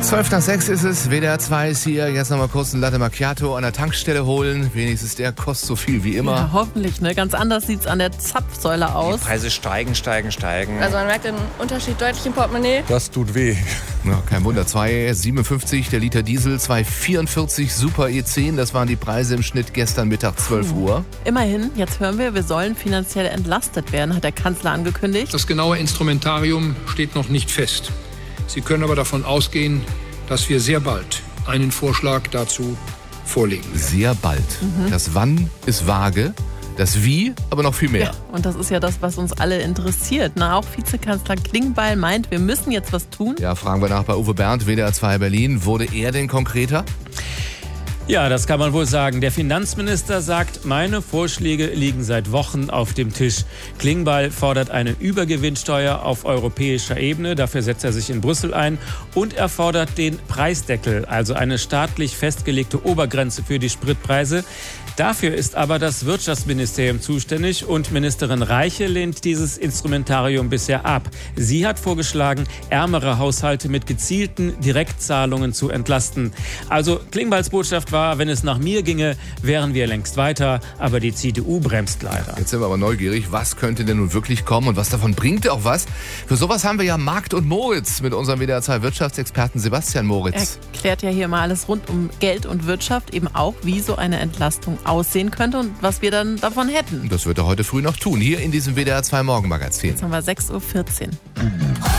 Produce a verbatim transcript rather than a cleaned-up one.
zwölf nach sechs ist es, W D R zwei ist hier. Jetzt nochmal kurz ein Latte Macchiato an der Tankstelle holen. Wenigstens der kostet so viel wie immer. Ja, hoffentlich, ne? Ganz anders sieht es an der Zapfsäule aus. Die Preise steigen, steigen, steigen. Also man merkt den Unterschied deutlich im Portemonnaie. Das tut weh. Ja, kein Wunder. zwei siebenundfünfzig der Liter Diesel, zwei vierundvierzig Super E zehn. Das waren die Preise im Schnitt gestern Mittag zwölf Uhr. Immerhin, jetzt hören wir, wir sollen finanziell entlastet werden, hat der Kanzler angekündigt. Das genaue Instrumentarium steht noch nicht fest. Sie können aber davon ausgehen, dass wir sehr bald einen Vorschlag dazu vorlegen werden. Sehr bald. Mhm. Das Wann ist vage, das Wie aber noch viel mehr. Ja, und das ist ja das, was uns alle interessiert. Na, auch Vizekanzler Klingbeil meint, wir müssen jetzt was tun. Ja, fragen wir nach bei Uwe Bernd, W D R zwei Berlin. Wurde er denn konkreter? Ja, das kann man wohl sagen. Der Finanzminister sagt, meine Vorschläge liegen seit Wochen auf dem Tisch. Klingbeil fordert eine Übergewinnsteuer auf europäischer Ebene. Dafür setzt er sich in Brüssel ein. Und er fordert den Preisdeckel, also eine staatlich festgelegte Obergrenze für die Spritpreise. Dafür ist aber das Wirtschaftsministerium zuständig und Ministerin Reiche lehnt dieses Instrumentarium bisher ab. Sie hat vorgeschlagen, ärmere Haushalte mit gezielten Direktzahlungen zu entlasten. Also Klingbeils Botschaft war, wenn es nach mir ginge, wären wir längst weiter, aber die C D U bremst leider. Jetzt sind wir aber neugierig, was könnte denn nun wirklich kommen und was davon bringt auch was? Für sowas haben wir ja Markt und Moritz mit unserem W D R zwei Wirtschaftsexperten Sebastian Moritz. Er klärt ja hier mal alles rund um Geld und Wirtschaft, eben auch, wie so eine Entlastung aussehen könnte und was wir dann davon hätten. Das wird er heute früh noch tun, hier in diesem W D R zwei Morgenmagazin. Jetzt haben wir sechs Uhr vierzehn.